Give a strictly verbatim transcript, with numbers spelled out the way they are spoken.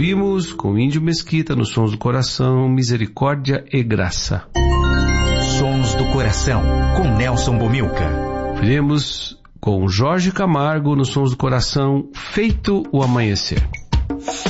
Ouvimos com Índio Mesquita nos Sons do Coração, Misericórdia e Graça. Sons do Coração, com Nelson Bomilca. Ouvimos com Jorge Camargo nos Sons do Coração, Feito o Amanhecer.